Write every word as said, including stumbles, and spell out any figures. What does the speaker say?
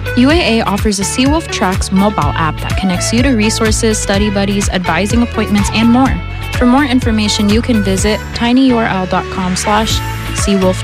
U A A offers a Seawolf Tracks mobile app that connects you to resources, study buddies, advising appointments, and more. For more information, you can visit tinyurl.com slash Seawolf